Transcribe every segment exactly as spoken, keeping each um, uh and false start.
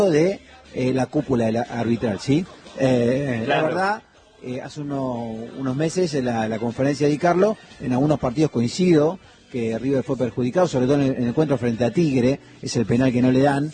de eh, la cúpula de la arbitral, ¿sí? Eh, claro. La verdad, eh, hace uno, unos meses en la, la conferencia de Di Carlo, en algunos partidos coincido que River fue perjudicado, sobre todo en el, en el encuentro frente a Tigre, es el penal que no le dan,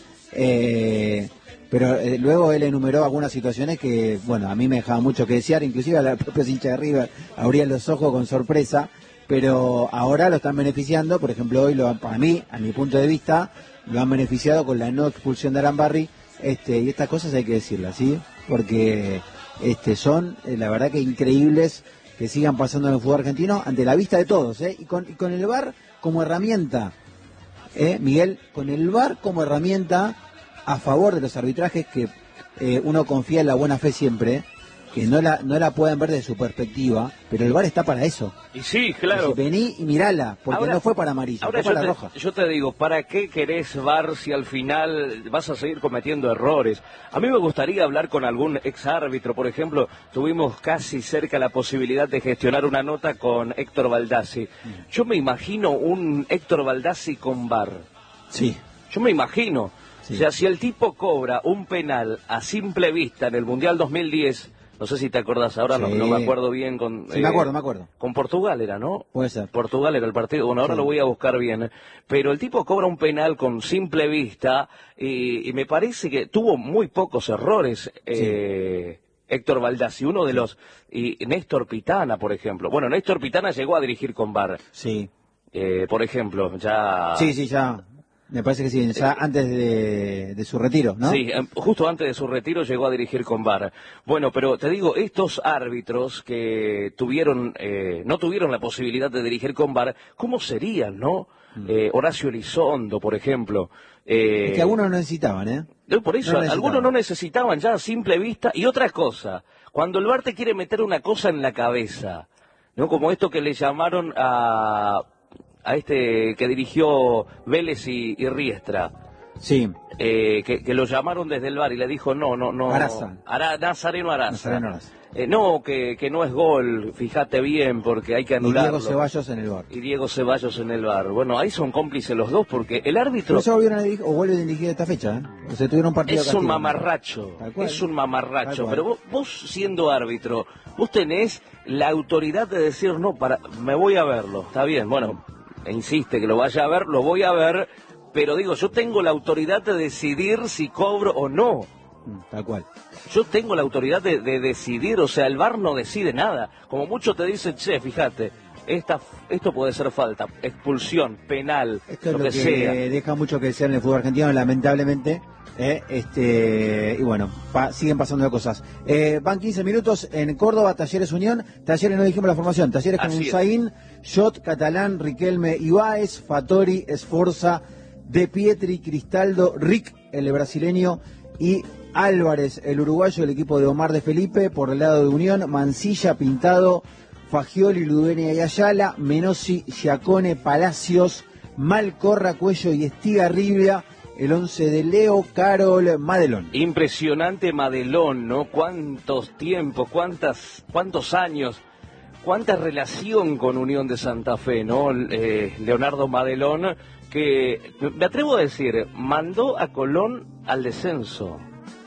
eh, pero eh, luego él enumeró algunas situaciones que, bueno, a mí me dejaban mucho que desear, inclusive a la propia hincha de River abrían los ojos con sorpresa, pero ahora lo están beneficiando. Por ejemplo, hoy lo, para mí, a mi punto de vista, lo han beneficiado con la no expulsión de Arambarri, este, y estas cosas hay que decirlas, ¿sí? Porque este, son, eh, la verdad que increíbles que sigan pasando en el fútbol argentino ante la vista de todos, ¿eh? Y con, y con el V A R como herramienta, ¿eh? Miguel, con el V A R como herramienta a favor de los arbitrajes, que eh, uno confía en la buena fe siempre, que no la no la pueden ver desde su perspectiva, pero el V A R está para eso. Y sí, claro. Entonces, vení y mirala, porque ahora, no fue para amarilla, ahora fue para te, roja. Yo te digo, ¿para qué querés V A R si al final vas a seguir cometiendo errores? A mí me gustaría hablar con algún ex árbitro, por ejemplo, tuvimos casi cerca la posibilidad de gestionar una nota con Héctor Baldassi. Yo me imagino un Héctor Baldassi con V A R. Sí. Yo me imagino. Sí. O sea, si el tipo cobra un penal a simple vista en el Mundial dos mil diez... No sé si te acordás, ahora sí. no, no me acuerdo bien con... Sí, eh, me acuerdo, me acuerdo. Con Portugal era, ¿no? Puede ser. Portugal era el partido, bueno, ahora sí. lo voy a buscar bien. Pero el tipo cobra un penal con simple vista y, y me parece que tuvo muy pocos errores, eh, sí. Héctor Baldassi, uno de los... Y Néstor Pitana, por ejemplo. Bueno, Néstor Pitana llegó a dirigir con V A R. Sí. Eh, por ejemplo, ya... Sí, sí, ya... Me parece que sí, ya antes de, de su retiro, ¿no? Sí, justo antes de su retiro llegó a dirigir con V A R. Bueno, pero te digo, estos árbitros que tuvieron, eh, no tuvieron la posibilidad de dirigir con V A R, ¿cómo serían, no? Mm. Eh, Horacio Elizondo, por ejemplo. Eh, es que algunos no necesitaban, ¿eh? Por eso, no algunos no necesitaban ya a simple vista. Y otra cosa, cuando el V A R te quiere meter una cosa en la cabeza, ¿no? Como esto que le llamaron a... a este que dirigió Vélez y, y Riestra, sí, eh, que, que lo llamaron desde el V A R y le dijo no, no, no, Araza. Ara, Nazareno Araza, Nazareno Araza. Eh, no, que, que no es gol, fíjate bien, porque hay que anularlo. Y Diego Ceballos en el V A R. Y Diego Ceballos en el V A R. Bueno, ahí son cómplices los dos, porque el árbitro... Pero se volvieron a dirigir, o vuelven a dirigir esta fecha, ¿eh? O sea, tuvieron un partido Es un mamarracho, es un mamarracho, pero vos, vos siendo árbitro, vos tenés la autoridad de decir, no, para, me voy a verlo, está bien, bueno... E insiste que lo vaya a ver, lo voy a ver, pero digo, yo tengo la autoridad de decidir si cobro o no. Tal cual. Yo tengo la autoridad de, de decidir, o sea, el V A R no decide nada. Como muchos te dicen, che, fíjate, esta, esto puede ser falta, expulsión, penal, esto lo, es lo que, que sea. Deja mucho que desear en el fútbol argentino, lamentablemente. Eh, este y bueno, pa, siguen pasando cosas. Eh, van quince minutos en Córdoba, Talleres Unión. Talleres no dijimos la formación. Talleres con Unzaín, Jot, Catalán, Riquelme, Ibáez, Fattori, Esforza, De Pietri, Cristaldo, Rick, el brasileño, y Álvarez, el uruguayo, el equipo de Omar de Felipe. Por el lado de Unión, Mancilla, Pintado, Fagioli, Ludenia y Ayala, Menossi, Giacone, Palacios, Malcorra, Cuello y Estigarribia. El once de Leo, Carol, Madelón. Impresionante Madelón, ¿no? Cuántos tiempos, cuántas, cuántos años, cuánta relación con Unión de Santa Fe, ¿no? Eh, Leonardo Madelón, que, me atrevo a decir, mandó a Colón al descenso.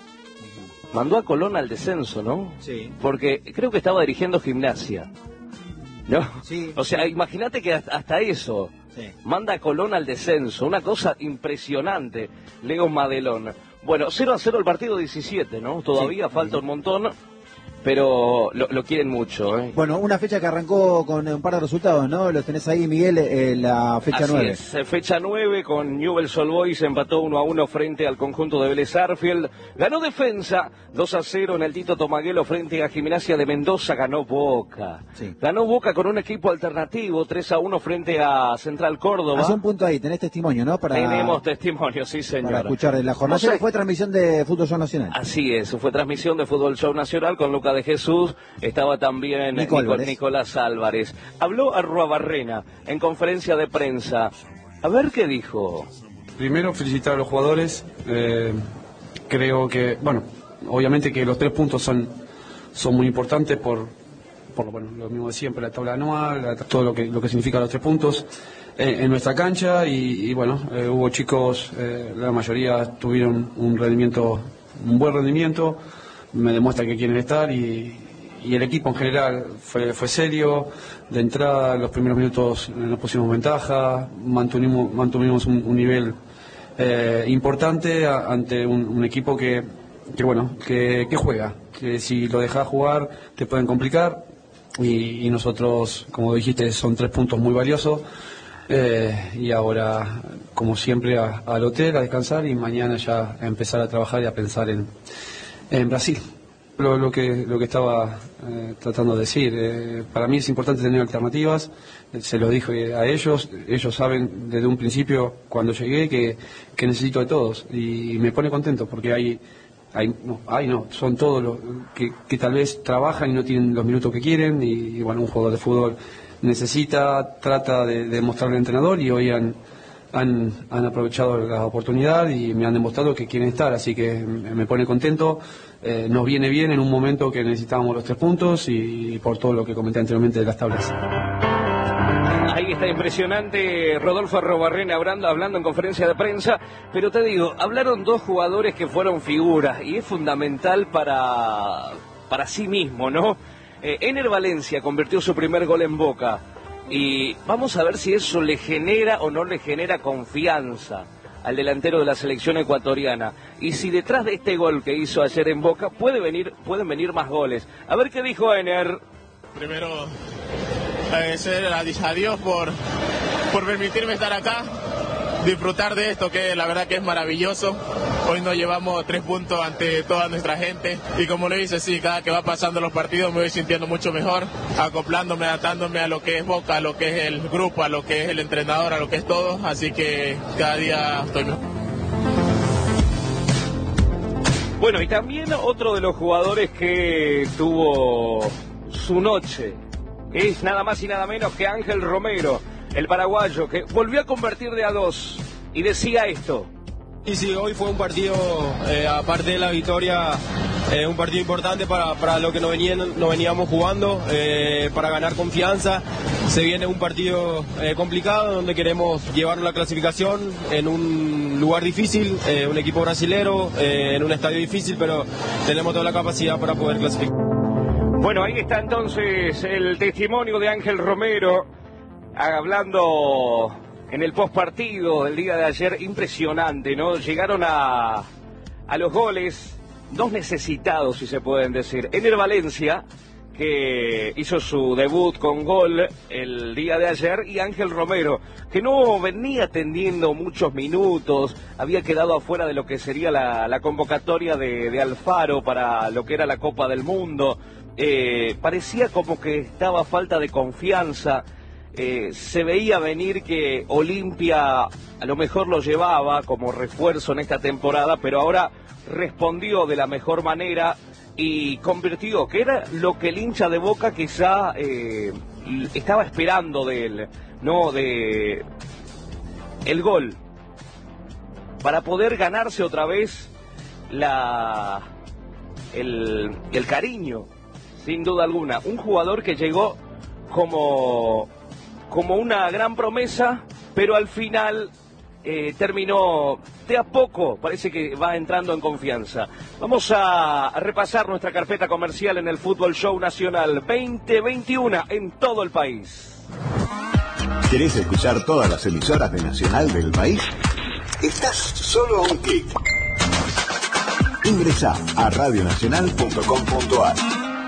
Mandó a Colón al descenso, ¿no? Sí. Porque creo que estaba dirigiendo Gimnasia, ¿no? Sí. O sea, imagínate que hasta, hasta eso... Sí. Manda a Colón al descenso, una cosa impresionante, Leo Madelón. Bueno, cero a cero el partido diecisiete, ¿no? Todavía sí. Falta un montón, pero lo, lo quieren mucho, ¿eh? Bueno, una fecha que arrancó con un par de resultados, ¿no? Los tenés ahí, Miguel, eh, la fecha Así nueve. Es, fecha nueve con Newell's Old Boys, empató uno a uno frente al conjunto de Vélez Arfield. Ganó Defensa, dos a cero en el Tito Tomaguelo frente a Gimnasia de Mendoza, ganó Boca. Sí. Ganó Boca con un equipo alternativo, tres a uno frente a Central Córdoba. Hace un punto ahí, tenés testimonio, ¿no? Para... Tenemos testimonio, sí señor. Para escuchar de la jornada. No sé... Fue transmisión de Fútbol Show Nacional. Así es, fue transmisión de Fútbol Show Nacional con Lucas de Jesús, estaba también Nico Álvarez. Nicolás Álvarez. Habló Arruabarrena en conferencia de prensa. A ver qué dijo. Primero, felicitar a los jugadores. Eh, creo que, bueno, obviamente que los tres puntos son, son muy importantes por, por bueno, lo mismo de siempre, la tabla anual, la, todo lo que, lo que significa los tres puntos. en, en nuestra cancha y, y bueno, eh, hubo chicos, eh, la mayoría tuvieron un rendimiento, un buen rendimiento, me demuestra que quieren estar y, y el equipo en general fue, fue serio. De entrada, los primeros minutos nos pusimos ventaja, mantuvimos, mantuvimos un, un nivel eh, importante a, ante un, un equipo que, que bueno, que, que juega, que si lo dejas jugar te pueden complicar y, y nosotros, como dijiste, son tres puntos muy valiosos eh, y ahora, como siempre, a, al hotel a descansar y mañana ya a empezar a trabajar y a pensar en, en Brasil. Lo, lo que lo que estaba eh, tratando de decir, eh, para mí es importante tener alternativas, eh, se lo dije a ellos, ellos saben desde un principio cuando llegué que, que necesito de todos y me pone contento porque hay, hay no, hay no, son todos los que, que tal vez trabajan y no tienen los minutos que quieren y, y bueno, un jugador de fútbol necesita, trata de, de mostrarle al entrenador y hoy han, han, han aprovechado la oportunidad y me han demostrado que quieren estar, así que me, me pone contento. Eh, nos viene bien en un momento que necesitábamos los tres puntos y, y por todo lo que comenté anteriormente de las tablas. Ahí está impresionante Rodolfo Arrobarrena hablando, hablando en conferencia de prensa, pero te digo, hablaron dos jugadores que fueron figuras y es fundamental para, para sí mismo, ¿no? Eh, Ener Valencia convirtió su primer gol en Boca y vamos a ver si eso le genera o no le genera confianza al delantero de la selección ecuatoriana y si detrás de este gol que hizo ayer en Boca puede venir, pueden venir más goles. A ver qué dijo Ener. Primero agradecer a Dios por, por permitirme estar acá, disfrutar de esto que la verdad que es maravilloso. Hoy nos llevamos tres puntos ante toda nuestra gente y como le dice, sí, cada que va pasando los partidos me voy sintiendo mucho mejor, acoplándome, adaptándome a lo que es Boca, a lo que es el grupo, a lo que es el entrenador, a lo que es todo, así que cada día estoy mejor. Bueno, y también otro de los jugadores que tuvo su noche es nada más y nada menos que Ángel Romero, el paraguayo, que volvió a convertir de a dos y decía esto. Y sí, hoy fue un partido, eh, aparte de la victoria, eh, un partido importante para, para lo que nos, venían, nos veníamos jugando, eh, para ganar confianza. Se viene un partido eh, complicado donde queremos llevar la clasificación en un lugar difícil, eh, un equipo brasilero, eh, en un estadio difícil, pero tenemos toda la capacidad para poder clasificar. Bueno, ahí está entonces el testimonio de Ángel Romero, hablando en el postpartido del día de ayer. Impresionante, ¿no? Llegaron a, a los goles, dos necesitados, si se pueden decir. Ener Valencia, que hizo su debut con gol el día de ayer, y Ángel Romero, que no venía teniendo muchos minutos, había quedado afuera de lo que sería la, la convocatoria de, de Alfaro para lo que era la Copa del Mundo. Eh, parecía como que estaba falta de confianza. Eh, se veía venir que Olimpia a lo mejor lo llevaba como refuerzo en esta temporada, pero ahora respondió de la mejor manera y convirtió, que era lo que el hincha de Boca quizá eh, estaba esperando de él, no de el gol, para poder ganarse otra vez la el, el cariño, sin duda alguna. Un jugador que llegó como como una gran promesa, pero al final eh, terminó de a poco, parece que va entrando en confianza. Vamos a, a repasar nuestra carpeta comercial en el Fútbol Show Nacional veinte veintiuno en todo el país. ¿Querés escuchar todas las emisoras de Nacional del país? Estás solo a un clic. Ingresá a radio nacional punto com punto a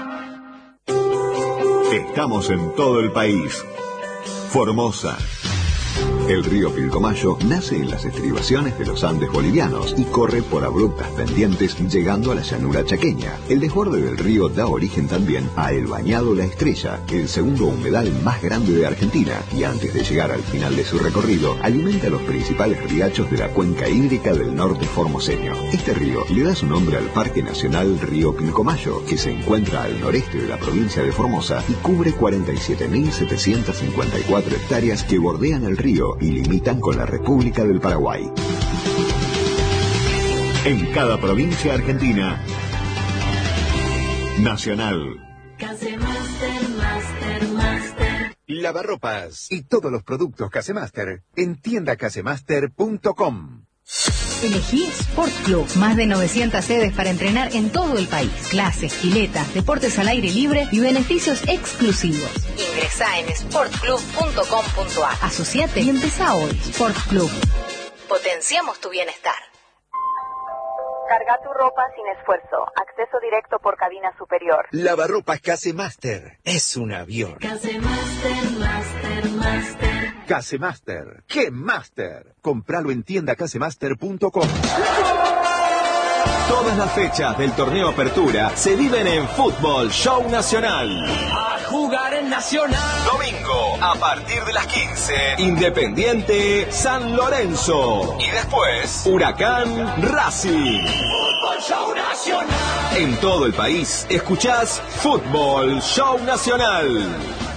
r. Estamos en todo el país. Formosa. El río Pilcomayo nace en las estribaciones de los Andes bolivianos y corre por abruptas pendientes llegando a la llanura chaqueña. El desborde del río da origen también a el Bañado La Estrella, el segundo humedal más grande de Argentina, y antes de llegar al final de su recorrido, alimenta los principales riachos de la cuenca hídrica del norte formoseño. Este río le da su nombre al Parque Nacional Río Pilcomayo, que se encuentra al noreste de la provincia de Formosa y cubre cuarenta y siete mil setecientas cincuenta y cuatro hectáreas que bordean el río y limitan con la República del Paraguay. En cada provincia argentina, Nacional. Master, Master, Master. lavarropas y todos los productos Casemaster en tienda casemaster punto com. Elegí Sport Club. Más de novecientas sedes para entrenar en todo el país. Clases, piletas, deportes al aire libre y beneficios exclusivos. Ingresá en sport club punto com punto a r. Asociate y empezá hoy. Sport Club. Potenciamos tu bienestar. Carga tu ropa sin esfuerzo. Acceso directo por cabina superior. Lavarropas Casemaster. Es un avión. Casemaster, Master, Master. Casemaster. ¡Qué Master! Compralo en tienda casemaster punto com. Todas las fechas del torneo Apertura se viven en Fútbol Show Nacional. A jugar en Nacional. Domingo, a partir de las quince, Independiente San Lorenzo. Y después, Huracán Racing. Fútbol Show Nacional. En todo el país, escuchás Fútbol Show Nacional.